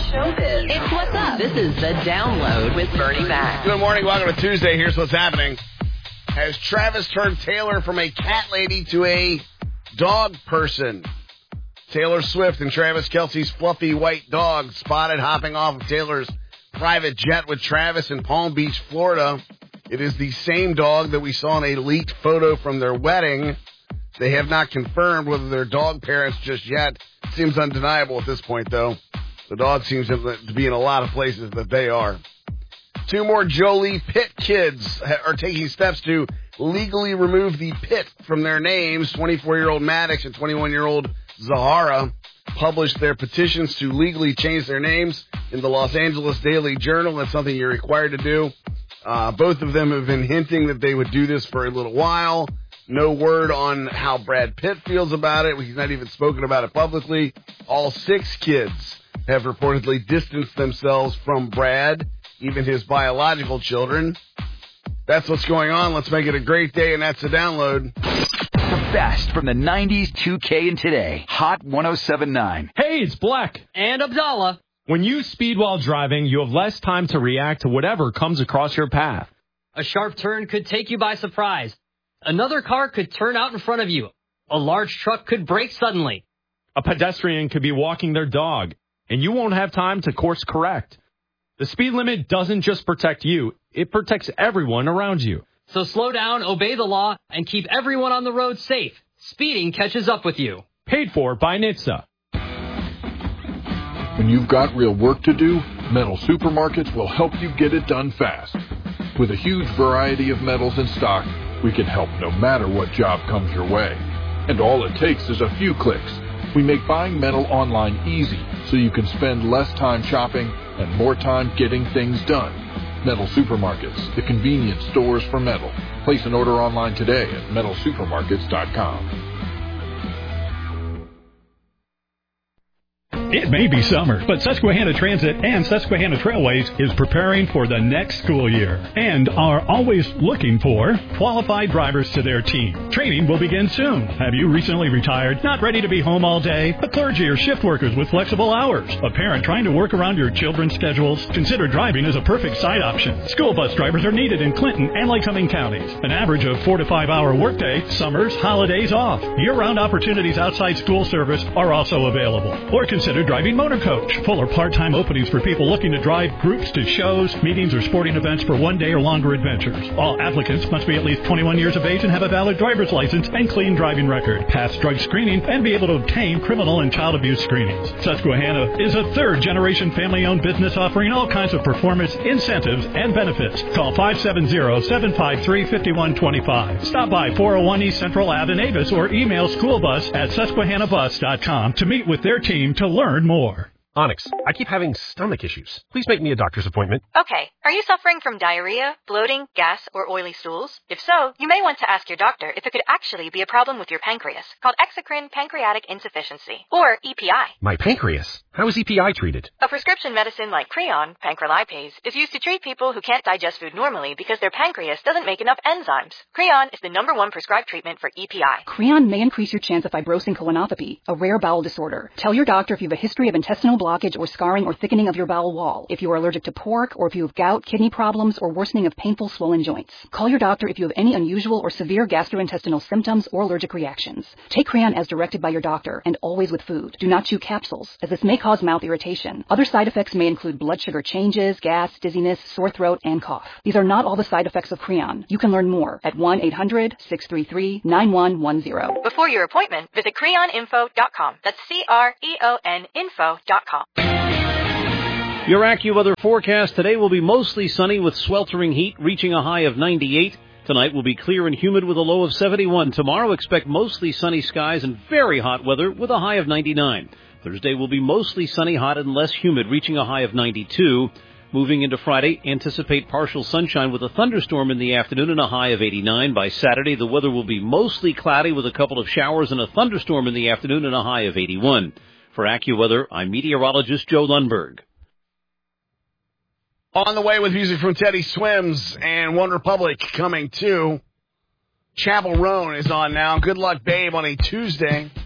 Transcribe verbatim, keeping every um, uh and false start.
showbiz. It's What's Up. This is The Download with Bernie Mac. Good morning. Welcome to Tuesday. Here's what's happening. Has Travis turned Taylor from a cat lady to a dog person? Taylor Swift and Travis Kelce's fluffy white dog spotted hopping off of Taylor's private jet with Travis in Palm Beach, Florida. It is the same dog that we saw in a leaked photo from their wedding. They have not confirmed whether they're dog parents just yet. Seems undeniable at this point, though. The dog seems to be in a lot of places that they are. Two more Jolie Pitt kids are taking steps to legally remove the Pitt from their names. twenty-four-year-old Maddox and twenty-one-year-old Zahara published their petitions to legally change their names in the Los Angeles Daily Journal. That's something you're required to do. Uh, both of them have been hinting that they would do this for a little while. No word on how Brad Pitt feels about it. He's not even spoken about it publicly. All six kids have reportedly distanced themselves from Brad, even his biological children. That's what's going on. Let's make it a great day, and that's the download. The best from the nineties, two K, and today. Hot one oh seven point nine. Hey, it's Black. And Abdallah. When you speed while driving, you have less time to react to whatever comes across your path. A sharp turn could take you by surprise. Another car could turn out in front of you. A large truck could brake suddenly. A pedestrian could be walking their dog, and you won't have time to course correct. The speed limit doesn't just protect you, it protects everyone around you. So slow down, obey the law, and keep everyone on the road safe. Speeding catches up with you. Paid for by N H T S A. When you've got real work to do, Metal Supermarkets will help you get it done fast. With a huge variety of metals in stock, we can help no matter what job comes your way. And all it takes is a few clicks. We make buying metal online easy, so you can spend less time shopping and more time getting things done. Metal Supermarkets, the convenience stores for metal. Place an order online today at metal supermarkets dot com. It may be summer, but Susquehanna Transit and Susquehanna Trailways is preparing for the next school year and are always looking for qualified drivers to their team. Training will begin soon. Have you recently retired, not ready to be home all day? A clergy or shift workers with flexible hours? A parent trying to work around your children's schedules? Consider driving as a perfect side option. School bus drivers are needed in Clinton and Lycoming counties. An average of four to five hour workday, summers, holidays off. Year-round opportunities outside school service are also available. Or consider driving motor coach. Full or part-time openings for people looking to drive groups to shows, meetings, or sporting events for one day or longer adventures. All applicants must be at least twenty-one years of age and have a valid driver's license and clean driving record, pass drug screening, and be able to obtain criminal and child abuse screenings. Susquehanna is a third-generation family-owned business offering all kinds of performance, incentives, and benefits. Call five seven zero, seven five three, five one two five. Stop by four oh one East Central Ave in Avis or email schoolbus at susquehanna bus dot com to meet with their team to learn more. Onyx, I keep having stomach issues. Please make me a doctor's appointment. Okay. Are you suffering from diarrhea, bloating, gas, or oily stools? If so, you may want to ask your doctor if it could actually be a problem with your pancreas, called exocrine pancreatic insufficiency, or E P I. My pancreas? How is E P I treated? A prescription medicine like Creon, pancrelipase, is used to treat people who can't digest food normally because their pancreas doesn't make enough enzymes. Creon is the number one prescribed treatment for E P I. Creon may increase your chance of fibrosing colonopathy, a rare bowel disorder. Tell your doctor if you have a history of intestinal blockage or scarring or thickening of your bowel wall, if you are allergic to pork, or if you have gout, kidney problems, or worsening of painful swollen joints. Call your doctor if you have any unusual or severe gastrointestinal symptoms or allergic reactions. Take Creon as directed by your doctor, and always with food. Do not chew capsules, as this may cause mouth irritation. Other side effects may include blood sugar changes, gas, dizziness, sore throat, and cough. These are not all the side effects of Creon. You can learn more at one eight hundred, six three three, nine one one zero. Before your appointment, visit creon info dot com. That's C R E O N info dot com. Your AccuWeather forecast today will be mostly sunny with sweltering heat, reaching a high of ninety-eight. Tonight will be clear and humid with a low of seventy-one. Tomorrow, expect mostly sunny skies and very hot weather with a high of ninety-nine. Thursday will be mostly sunny, hot, and less humid, reaching a high of ninety-two. Moving into Friday, anticipate partial sunshine with a thunderstorm in the afternoon and a high of eighty-nine. By Saturday, the weather will be mostly cloudy with a couple of showers and a thunderstorm in the afternoon and a high of eighty-one. For AccuWeather, I'm meteorologist Joe Lundberg. On the way with music from Teddy Swims and One Republic coming too. Chapel Roan is on now. Good luck, babe, on a Tuesday.